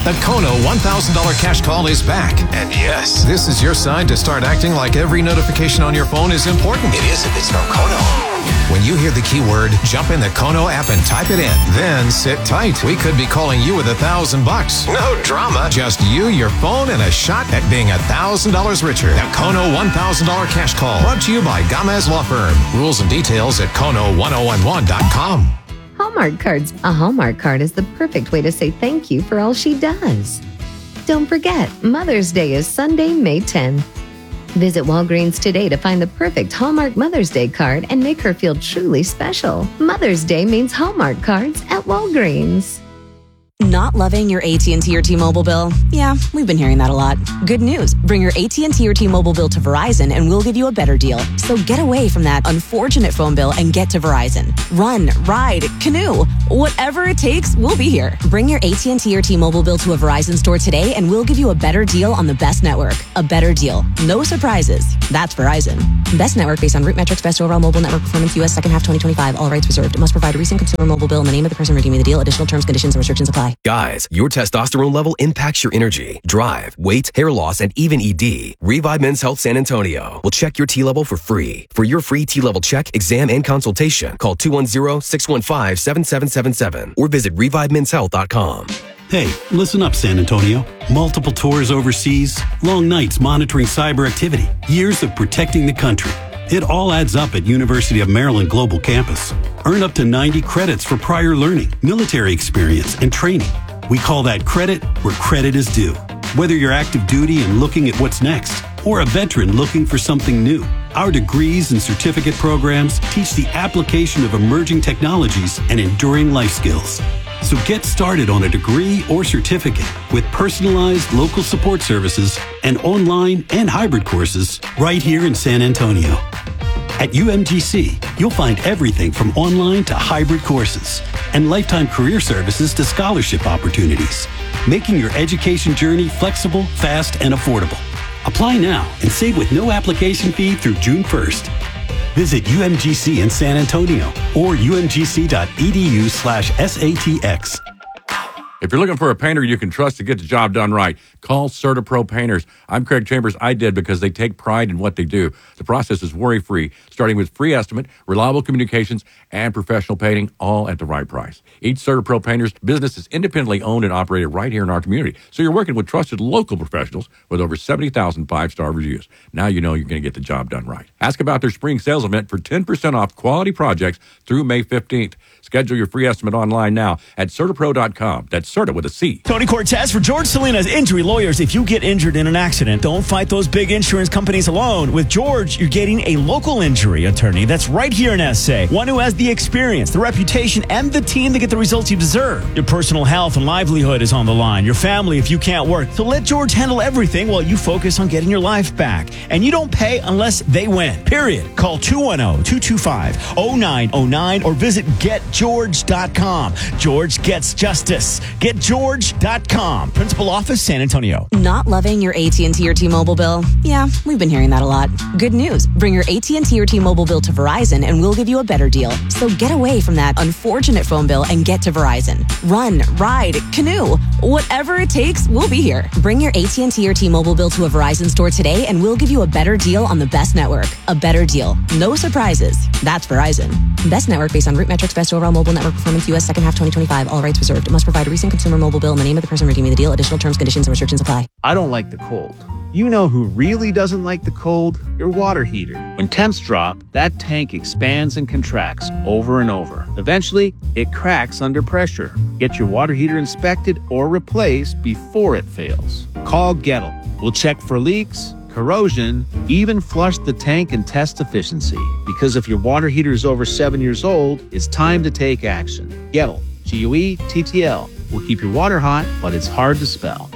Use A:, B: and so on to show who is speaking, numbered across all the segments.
A: The Kono $1,000 cash call is back. And yes, this is your sign to start acting like every notification on your phone is important.
B: It is if it's no Kono.
A: When you hear the keyword, jump in the Kono app and type it in. Then sit tight. We could be calling you with $1,000.
B: No drama.
A: Just you, your phone, and a shot at being $1,000 richer. The Kono $1,000 cash call. Brought to you by Gamez Law Firm. Rules and details at Kono1011.com.
C: Hallmark cards. A Hallmark card is the perfect way to say thank you for all she does. Don't forget, Mother's Day is Sunday, May 10th. Visit Walgreens today to find the perfect Hallmark Mother's Day card and make her feel truly special. Mother's Day means Hallmark cards at Walgreens.
D: Not loving your AT&T or T-Mobile bill? Yeah, we've been hearing that a lot. Good news. Bring your AT&T or T-Mobile bill to Verizon and we'll give you a better deal. So get away from that unfortunate phone bill and get to Verizon. Run, ride, canoe. Whatever it takes, we'll be here. Bring your AT&T or T-Mobile bill to a Verizon store today and we'll give you a better deal on the best network. A better deal. No surprises. That's Verizon. Best network based on root metrics, best overall mobile network performance, U.S. second half 2025. All rights reserved. Must provide a recent consumer mobile bill and the name of the person redeeming the deal. Additional terms, conditions, and restrictions apply.
E: Guys, your testosterone level impacts your energy, drive, weight, hair loss, and even ED. Revive Men's Health San Antonio will check your T level for free. For your free T level check, exam, and consultation, call 210-615-7777 or visit revivemenshealth.com.
F: Hey, listen up, San Antonio. Multiple tours overseas, long nights monitoring cyber activity, years of protecting the country. It all adds up at University of Maryland Global Campus. Earn up to 90 credits for prior learning, military experience, and training. We call that credit where credit is due. Whether you're active duty and looking at what's next, or a veteran looking for something new, our degrees and certificate programs teach the application of emerging technologies and enduring life skills. So get started on a degree or certificate with personalized local support services and online and hybrid courses right here in San Antonio. At UMGC, you'll find everything from online to hybrid courses and lifetime career services to scholarship opportunities, making your education journey flexible, fast, and affordable. Apply now and save with no application fee through June 1st. Visit UMGC in San Antonio or umgc.edu/SATX.
G: If you're looking for a painter you can trust to get the job done right, call CertaPro Painters. I'm Craig Chambers. I did because they take pride in what they do. The process is worry-free, starting with free estimate, reliable communications, and professional painting, all at the right price. Each CertaPro Painters business is independently owned and operated right here in our community. So you're working with trusted local professionals with over 70,000 five-star reviews. Now you know you're going to get the job done right. Ask about their spring sales event for 10% off quality projects through May 15th. Schedule your free estimate online now at CertaPro.com. That's Certa with a C.
H: Tony Cortez for George Salinas Injury Lawyers. If you get injured in an accident, don't fight those big insurance companies alone. With George, you're getting a local injury attorney that's right here in SA. One who has the experience, the reputation, and the team to get the results you deserve. Your personal health and livelihood is on the line. Your family if you can't work. So let George handle everything while you focus on getting your life back. And you don't pay unless they win. Period. Call 210-225-0909 or visit GetGeorge.com. George gets justice. GetGeorge.com. Principal Office, San Antonio.
D: Not loving your AT&T or T-Mobile bill? Yeah, we've been hearing that a lot. Good news. Bring your AT&T or T-Mobile bill to Verizon and we'll give you a better deal. So get away from that unfortunate phone bill and get to Verizon. Run, ride, canoe. Whatever it takes, we'll be here. Bring your AT&T or T-Mobile bill to a Verizon store today and we'll give you a better deal on the best network. A better deal. No surprises. That's Verizon. Best network based on root metrics, best overall mobile network performance, U.S. second half 2025. All rights reserved. Must provide a recent consumer mobile bill and the name of the person redeeming the deal. Additional terms, conditions, and restrictions apply.
I: I don't like the cold. You know who really doesn't like the cold? Your water heater. When temps drop, that tank expands and contracts over and over. Eventually, it cracks under pressure. Get your water heater inspected or replaced before it fails. Call Gettle. We'll check for leaks, corrosion, even flush the tank and test efficiency. Because if your water heater is over 7 years old, it's time to take action. Gettle, G-U-E-T-T-L, will keep your water hot, but it's hard to spell.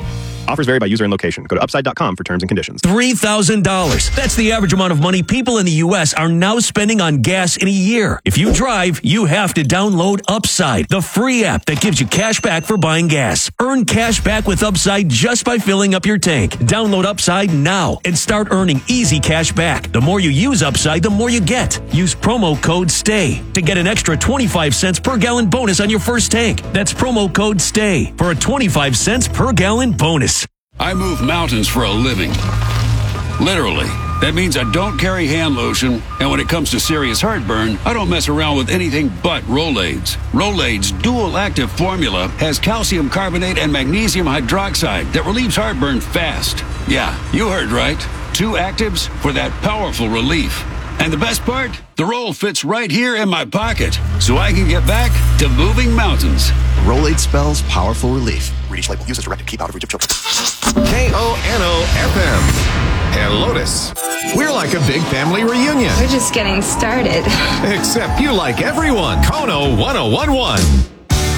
B: Offers vary by user and location. Go to upside.com for terms and conditions.
J: $3,000. That's the average amount of money people in the U.S. are now spending on gas in a year. If you drive, you have to download Upside, the free app that gives you cash back for buying gas. Earn cash back with Upside just by filling up your tank. Download Upside now and start earning easy cash back. The more you use Upside, the more you get. Use promo code STAY to get an extra 25 cents per gallon bonus on your first tank. That's promo code STAY for a 25 cents per gallon bonus.
K: I move mountains for a living. Literally. That means I don't carry hand lotion, and when it comes to serious heartburn, I don't mess around with anything but Rolaids. Rolaids' dual-active formula has calcium carbonate and magnesium hydroxide that relieves heartburn fast. Yeah, you heard right. 2 actives for that powerful relief. And the best part? The roll fits right here in my pocket, so I can get back to moving mountains.
L: Rolade spells powerful relief. Read each label. Use as directed. Keep out of reach of children.
A: KONO-FM and Lotus. We're like a big family reunion.
M: We're just getting started.
A: Except you like everyone. KONO 1011.